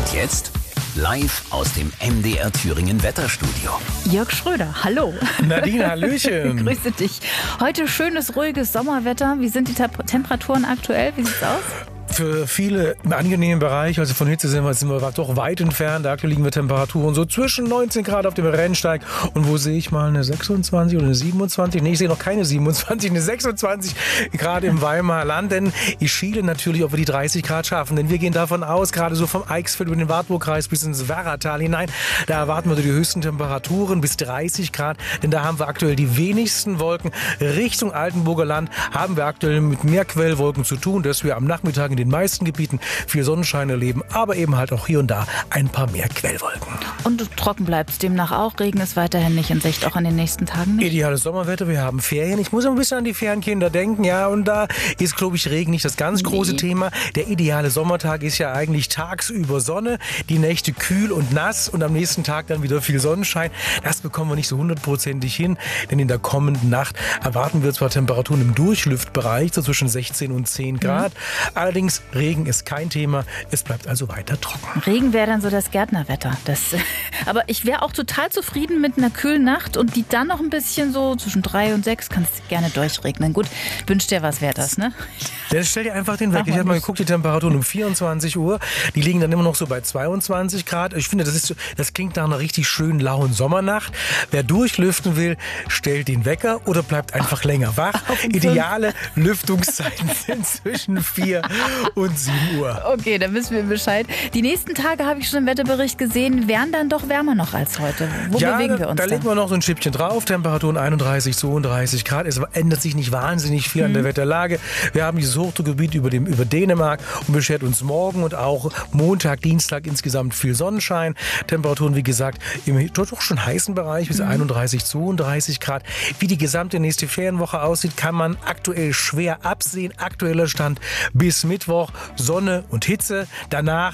jetzt live aus dem MDR Thüringen Wetterstudio. Jörg Schröder, hallo. Nadine, hallöchen. Grüße dich. Heute schönes, ruhiges Sommerwetter. Wie sind die Temperaturen aktuell? Wie sieht's aus? Für viele im angenehmen Bereich, also von Hitze sind wir doch weit entfernt. Aktuell liegen wir Temperaturen so zwischen 19 Grad auf dem Rennsteig. Und wo sehe ich mal eine 26 oder eine 27? Nee, ich sehe noch keine 27, eine 26 Grad im Weimarer Land. Denn ich schiele natürlich, ob wir die 30 Grad schaffen. Denn wir gehen davon aus, gerade so vom Eichsfeld über den Wartburgkreis bis ins Werratal hinein, da erwarten wir die höchsten Temperaturen bis 30 Grad. Denn da haben wir aktuell die wenigsten Wolken. Richtung Altenburger Land haben wir aktuell mit mehr Quellwolken zu tun, dass wir am Nachmittag in den meisten Gebieten viel Sonnenschein erleben, aber eben halt auch hier und da ein paar mehr Quellwolken. Und trocken bleibt es demnach auch. Regen ist weiterhin nicht in Sicht, auch in den nächsten Tagen nicht. Ideales Sommerwetter, wir haben Ferien. Ich muss ein bisschen an die Ferienkinder denken, ja, und da ist, glaube ich, Regen nicht das ganz große Thema. Der ideale Sommertag ist ja eigentlich tagsüber Sonne, die Nächte kühl und nass und am nächsten Tag dann wieder viel Sonnenschein. Das bekommen wir nicht so 100%ig hin, denn in der kommenden Nacht erwarten wir zwar Temperaturen im Durchlüftbereich, so zwischen 16 und 10 Grad. Allerdings Regen ist kein Thema, es bleibt also weiter trocken. Regen wäre dann so das Gärtnerwetter. Aber ich wäre auch total zufrieden mit einer kühlen Nacht und die dann noch ein bisschen so zwischen 3 und 6 kannst du gerne durchregnen. Gut, wünscht dir was, wäre das, ne? Ja, stell dir einfach den weg. Ich habe mal geguckt, die Temperaturen um 24 Uhr, die liegen dann immer noch so bei 22 Grad. Ich finde, das klingt nach einer richtig schönen, lauen Sommernacht. Wer durchlüften will, stellt den Wecker oder bleibt einfach länger wach. Ideale Lüftungszeiten sind zwischen 4 und 7 Uhr. Okay, dann wissen wir Bescheid. Die nächsten Tage, habe ich schon im Wetterbericht gesehen, werden dann doch wärmer noch als heute. Wo bewegen wir uns da legen wir noch so ein Schippchen drauf. Temperaturen 31, 32 Grad. Es ändert sich nicht wahnsinnig viel an der Wetterlage. Wir haben dieses Hochdruckgebiet über Dänemark und beschert uns morgen und auch Montag, Dienstag insgesamt viel Sonnenschein. Temperaturen, wie gesagt, im doch schon heißen Bereich bis 31, 32 Grad. Wie die gesamte nächste Ferienwoche aussieht, kann man aktuell schwer absehen. Aktueller Stand bis Mittwoch, Sonne und Hitze. Danach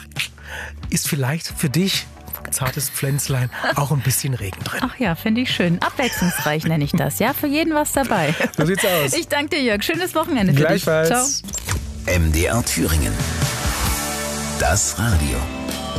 ist vielleicht für dich, zartes Pflänzlein, auch ein bisschen Regen drin. Ach ja, finde ich schön. Abwechslungsreich nenne ich das. Ja, für jeden was dabei. So sieht's aus. Ich danke dir, Jörg. Schönes Wochenende für dich. Gleichfalls. Ciao. MDR Thüringen. Das Radio.